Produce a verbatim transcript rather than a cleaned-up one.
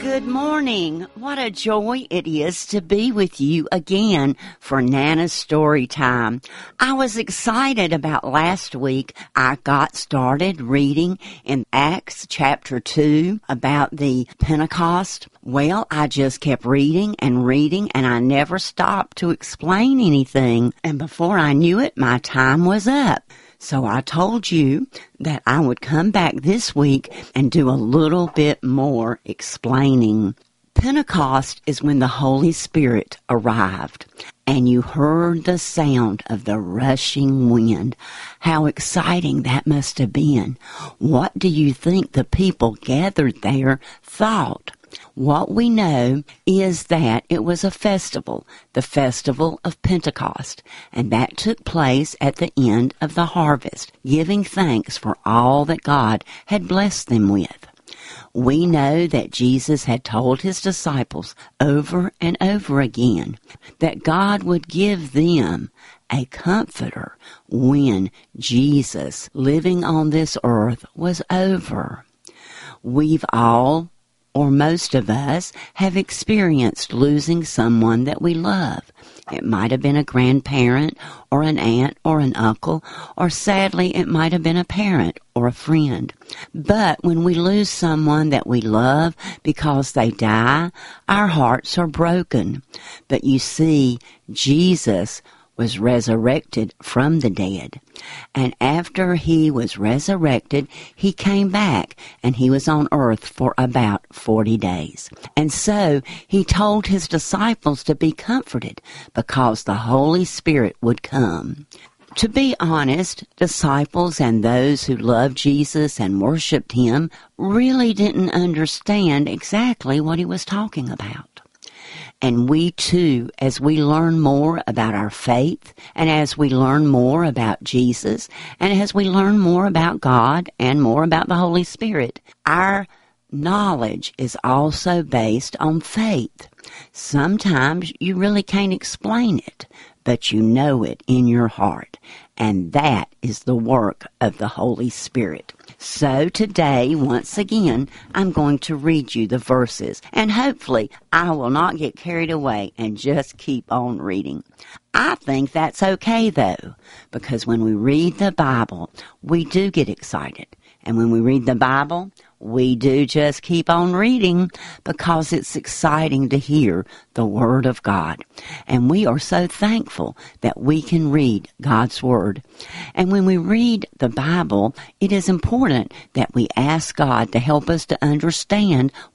Good morning. What a joy it is to be with you again for Nana's Story Time. I was excited about last week. I got started reading in Acts chapter two about the Pentecost. Well, I just kept reading and reading, and I never stopped to explain anything. And before I knew it, my time was up. So I told you that I would come back this week and do a little bit more explaining. Pentecost is when the Holy Spirit arrived, and you heard the sound of the rushing wind. How exciting that must have been. What do you think the people gathered there thought? What we know is that it was a festival, the festival of Pentecost, and that took place at the end of the harvest, giving thanks for all that God had blessed them with. We know that Jesus had told his disciples over and over again that God would give them a comforter when Jesus, living on this earth, was over. We've all or most of us have experienced losing someone that we love. It might have been a grandparent or an aunt or an uncle, or sadly it might have been a parent or a friend. But when we lose someone that we love because they die, our hearts are broken. But you see, Jesus was resurrected from the dead. And after he was resurrected, he came back, and he was on earth for about forty days. And so he told his disciples to be comforted because the Holy Spirit would come. To be honest, disciples and those who loved Jesus and worshiped him really didn't understand exactly what he was talking about. And we too, as we learn more about our faith, and as we learn more about Jesus, and as we learn more about God and more about the Holy Spirit, our knowledge is also based on faith. Sometimes you really can't explain it, but you know it in your heart. And that is the work of the Holy Spirit. So today, once again, I'm going to read you the verses, and hopefully I will not get carried away and just keep on reading. I think that's okay, though, because when we read the Bible, we do get excited. And when we read the Bible, we do just keep on reading because it's exciting to hear the Word of God. And we are so thankful that we can read God's Word. And when we read the Bible, it is important that we ask God to help us to understand